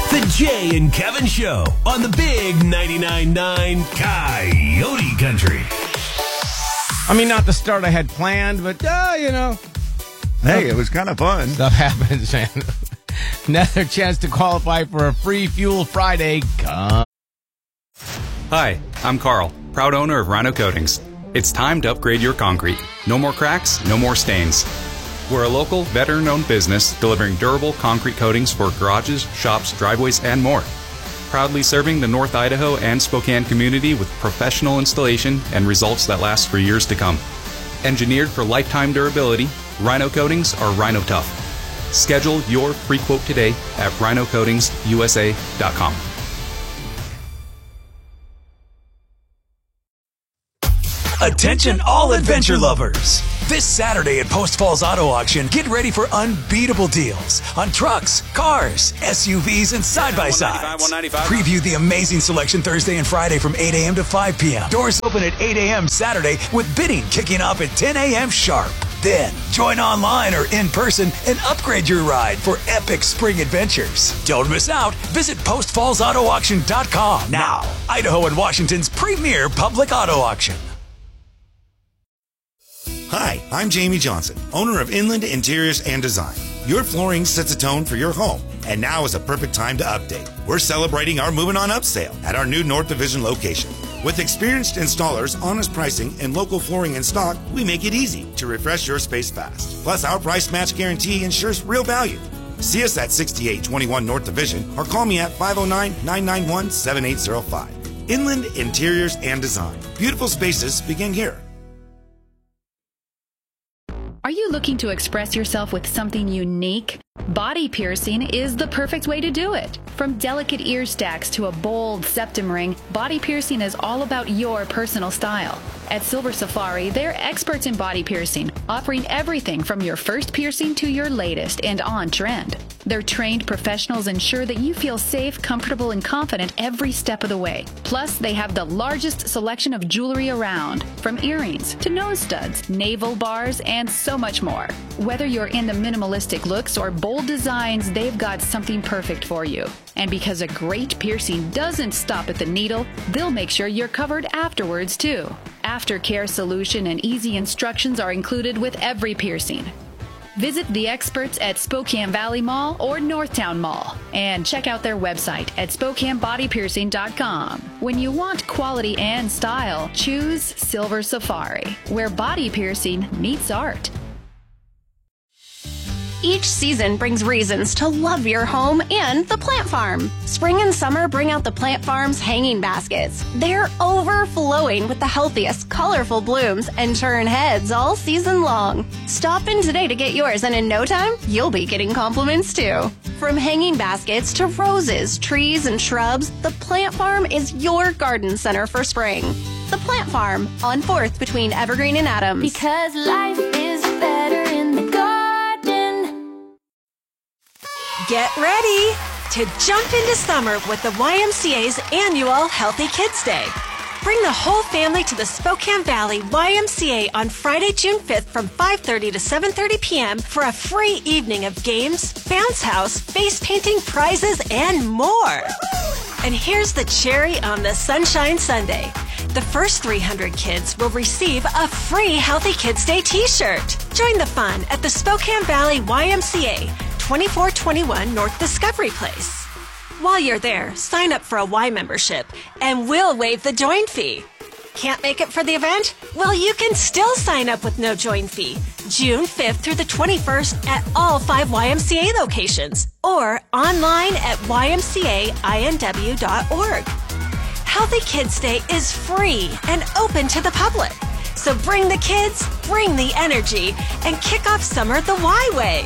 The Jay and Kevin Show on the Big 99.9 Coyote Country. I mean, not the start I had planned, but, Hey, it was kind of fun. Stuff happens, man. Another chance to qualify for a free Fuel Friday. Hi, I'm Carl, proud owner of Rhino Coatings. It's time to upgrade your concrete. No more cracks, no more stains. We're a local, veteran-owned business delivering durable concrete coatings for garages, shops, driveways, and more. Proudly serving the North Idaho and Spokane community with professional installation and results that last for years to come. Engineered for lifetime durability, Rhino Coatings are Rhino Tough. Schedule your free quote today at rhinocoatingsusa.com. Attention all adventure lovers. This Saturday at Post Falls Auto Auction, get ready for unbeatable deals on trucks, cars, SUVs, and side-by-sides. Preview the amazing selection Thursday and Friday from 8 a.m. to 5 p.m. Doors open at 8 a.m. Saturday with bidding kicking off at 10 a.m. sharp. Then, join online or in person and upgrade your ride for epic spring adventures. Don't miss out. Visit postfallsautoauction.com now. Idaho and Washington's premier public auto auction. Hi, I'm Jamie Johnson, owner of Inland Interiors and Design. Your flooring sets a tone for your home, and now is a perfect time to update. We're celebrating our Moving On Up sale at our new North Division location. With experienced installers, honest pricing, and local flooring in stock, we make it easy to refresh your space fast. Plus, our price match guarantee ensures real value. See us at 6821 North Division or call me at 509-991-7805. Inland Interiors and Design. Beautiful spaces begin here. Are you looking to express yourself with something unique? Body piercing is the perfect way to do it. From delicate ear stacks to a bold septum ring, body piercing is all about your personal style. At Silver Safari, they're experts in body piercing, offering everything from your first piercing to your latest and on trend. Their trained professionals ensure that you feel safe, comfortable, and confident every step of the way. Plus, they have the largest selection of jewelry around, from earrings to nose studs, navel bars, and so much more. Whether you're into minimalistic looks or bold designs, they've got something perfect for you. And because a great piercing doesn't stop at the needle, they'll make sure you're covered afterwards too. Aftercare solution and easy instructions are included with every piercing. Visit the experts at Spokane Valley Mall or Northtown Mall and check out their website at SpokaneBodyPiercing.com. When you want quality and style, choose Silver Safari, where body piercing meets art. Each season brings reasons to love your home and the plant farm. Spring and summer bring out the plant farm's hanging baskets. They're overflowing with the healthiest, colorful blooms and turn heads all season long. Stop in today to get yours, and in no time, you'll be getting compliments too. From hanging baskets to roses, trees, and shrubs, the plant farm is your garden center for spring. The Plant Farm on 4th between Evergreen and Adams. Because life is better in the garden. Get ready to jump into summer with the YMCA's annual Healthy Kids Day. Bring the whole family to the Spokane Valley YMCA on Friday, June 5th from 5:30 to 7:30 p.m. for a free evening of games, bounce house, face painting, prizes, and more. And here's the cherry on the Sunshine Sundae. The first 300 kids will receive a free Healthy Kids Day t-shirt. Join the fun at the Spokane Valley YMCA, 2421 North Discovery Place. While you're there, sign up for a Y membership and we'll waive the join fee. Can't make it for the event? Well, you can still sign up with no join fee. June 5th through the 21st at all 5 YMCA locations or online at ymcainw.org. Healthy Kids Day is free and open to the public. So bring the kids, bring the energy, and kick off summer the Y way.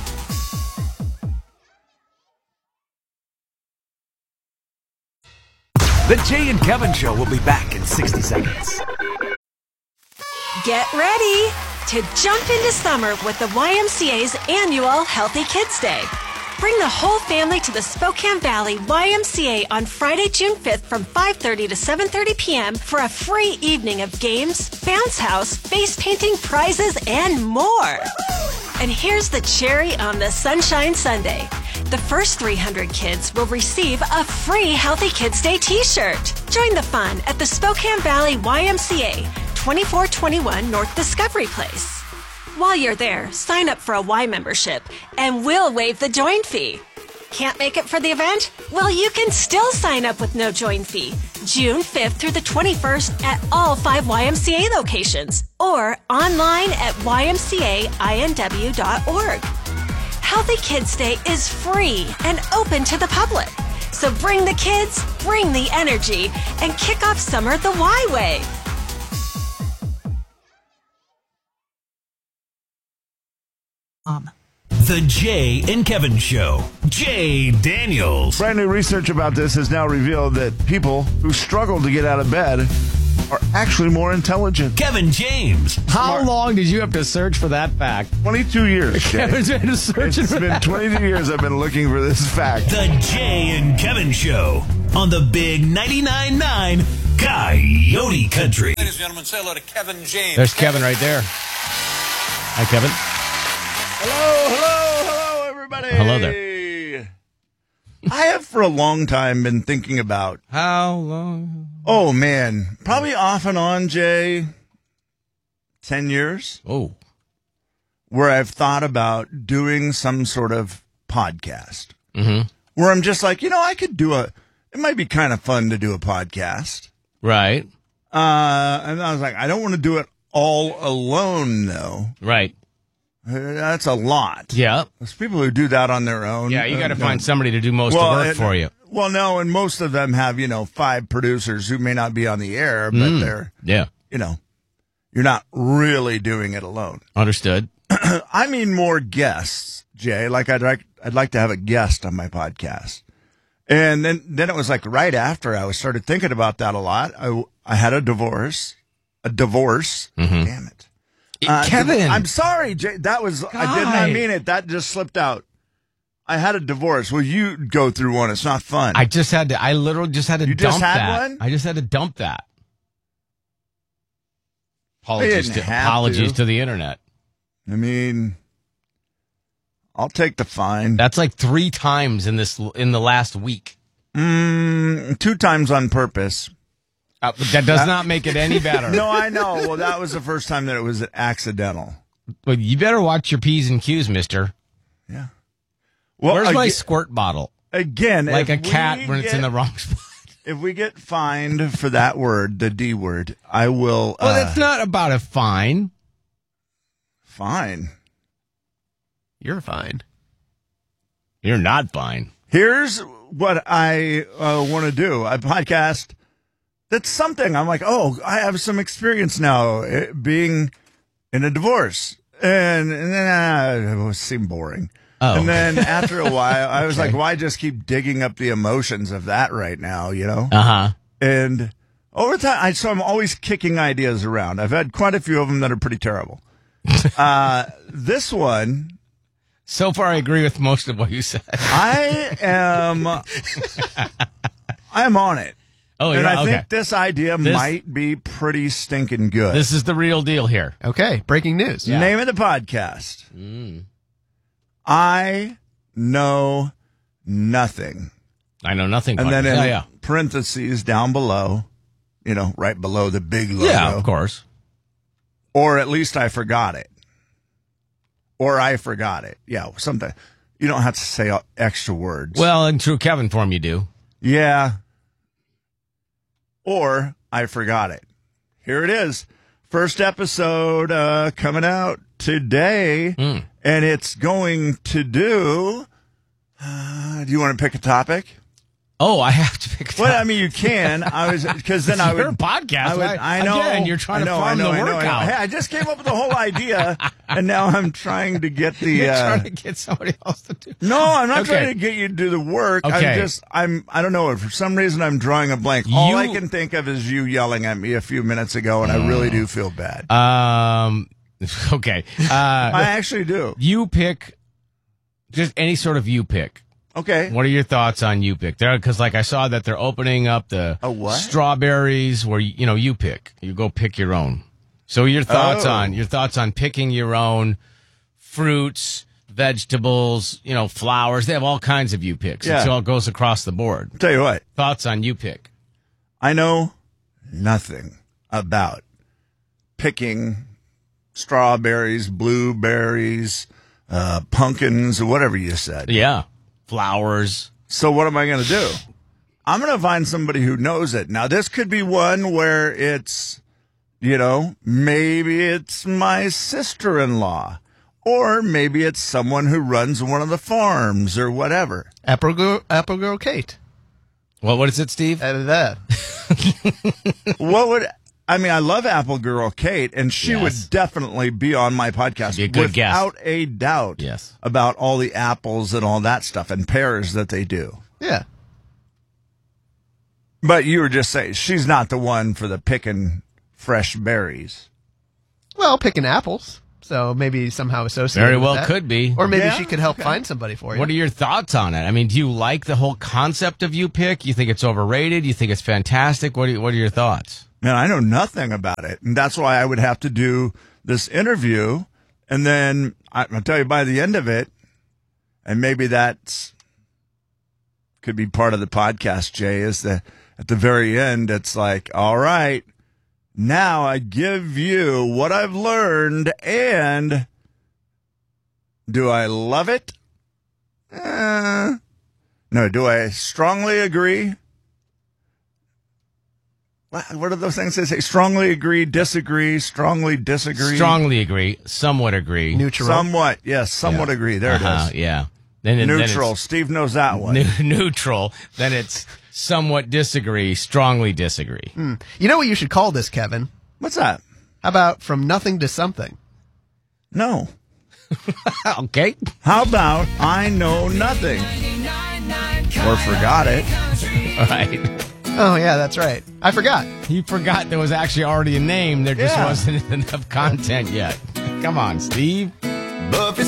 The Jay and Kevin Show will be back in 60 seconds. Get ready to jump into summer with the YMCA's annual Healthy Kids Day. Bring the whole family to the Spokane Valley YMCA on Friday, June 5th from 5:30 to 7:30 p.m. for a free evening of games, bounce house, face painting, prizes, and more. And here's the cherry on the Sunshine Sundae. The first 300 kids will receive a free Healthy Kids Day t-shirt. Join the fun at the Spokane Valley YMCA, 2421 North Discovery Place. While you're there, sign up for a Y membership and we'll waive the join fee. Can't make it for the event? Well, you can still sign up with no join fee. June 5th through the 21st at all 5 YMCA locations or online at ymcainw.org. Healthy Kids Day is free and open to the public. So bring the kids, bring the energy, and kick off summer the Y way. The Jay and Kevin Show. Jay Daniels. Brand new research about this has now revealed that people who struggle to get out of bed are actually more intelligent. Kevin James. How long did you have to search for that fact? 22 years. Kevin's been searching for that. It's been 22 years I've been looking for this fact. The Jay and Kevin Show on the Big 99.9 Coyote Country. Ladies and gentlemen, say hello to Kevin James. There's Kevin right there. Hi, Kevin. Hello, everybody. Hello there. I have for a long time been thinking about... How long? Oh, man. Probably off and on, Jay, 10 years. Oh. Where I've thought about doing some sort of podcast. Mm-hmm. Where I'm just like, I could do it might be kind of fun to do a podcast. Right. And I was like, I don't want to do it all alone, though. Right. That's a lot. Yeah. There's people who do that on their own. Yeah, you got to find somebody to do most of the work for you. Well, no, and most of them have, 5 producers who may not be on the air, but they're, you're not really doing it alone. Understood. I mean more guests, Jay. Like I'd like to have a guest on my podcast. And then it was like right after I started thinking about that a lot. I had a divorce. Mm-hmm. Damn it. Kevin. I'm sorry, Jay. That was, I did not mean it. That just slipped out. I had a divorce. Well, you go through one. It's not fun. I literally just had to You dump just had that. one? I just had to dump that. Apologies to the internet. I mean, I'll take the fine. That's like 3 times in the last week. 2 times on purpose. That does not make it any better. No, I know. Well, that was the first time that it was accidental. Well, you better watch your P's and Q's, mister. Yeah. Well, where's my squirt bottle? Again, like a cat when it's in the wrong spot. If we get fined for that word, the D word, I will. Well, that's not about a fine. Fine. You're fine. You're not fine. Here's what I want to do. A podcast that's something. I'm like, oh, I have some experience now being in a divorce. And then it seemed boring. Oh. And then after a while, I was like, why just keep digging up the emotions of that right now, Uh-huh. And over time, so I'm always kicking ideas around. I've had quite a few of them that are pretty terrible. This one... So far, I agree with most of what you said. I am on it. Oh, and I okay. think this idea might be pretty stinking good. This is the real deal here. Okay, breaking news. Yeah. Name of the podcast. I know nothing. I know nothing. And then in parentheses down below, right below the big logo. Yeah, of course. Or at least I forgot it. Or I forgot it. Yeah, something. You don't have to say extra words. Well, in true Kevin form, you do. Yeah. Or I forgot it. Here it is. First episode coming out today. And it's going to do you want to pick a topic? Oh, I have to pick a topic. Well, I mean, you can. Because then I would. You're a podcast. I know. Again, you're trying to farm the workout. Hey, I just came up with the whole idea, and now I'm trying to get the. You're trying to get somebody else to do. No, I'm not trying to get you to do the work. Okay. I don't know. For some reason, I'm drawing a blank. All I can think of is you yelling at me a few minutes ago, and I really do feel bad. Okay. I actually do. You pick. Just any sort of you pick. Okay. What are your thoughts on you pick? Because I saw that they're opening up the strawberries where you pick. You go pick your own. So your thoughts on picking your own fruits, vegetables, flowers. They have all kinds of U-picks. Yeah. It all goes across the board. I'll tell you what. Thoughts on U-pick? I know nothing about picking strawberries, blueberries, pumpkins, or whatever you said. Yeah. Flowers. So what am I going to do? I'm going to find somebody who knows it. Now, this could be one where it's, maybe it's my sister-in-law, or maybe it's someone who runs one of the farms or whatever. Apple Girl Kate. Well, what is it, Steve? Out of that. I love Apple Girl Kate, and she would definitely be on my podcast. Be a good guest. Without a doubt. Yes. About all the apples and all that stuff and pears that they do. Yeah. But you were just saying she's not the one for the picking fresh berries. Well, picking apples. So maybe somehow associated Very with well that. could be. Or maybe she could help find somebody for you. What are your thoughts on it? I mean, do you like the whole concept of U-pick? You think it's overrated? You think it's fantastic? What are your thoughts? Man, I know nothing about it. And that's why I would have to do this interview. And then I'll tell you by the end of it, and maybe that's could be part of the podcast, Jay, is that at the very end, it's like, all right, now I give you what I've learned, and do I love it? No. Do I strongly agree? What are those things they say? Strongly agree, disagree, strongly disagree. Strongly agree, somewhat agree. Neutral. Somewhat, yes, somewhat agree. There it is. Yeah. Neutral. Steve knows that one. Neutral. Then it's somewhat disagree, strongly disagree. You know what you should call this, Kevin? What's that? How about from nothing to something? No. Okay. How about I know nothing? Or forgot it. All right. Oh, yeah, that's right. I forgot. You forgot there was actually already a name. There just Yeah. wasn't enough content yet. Come on, Steve.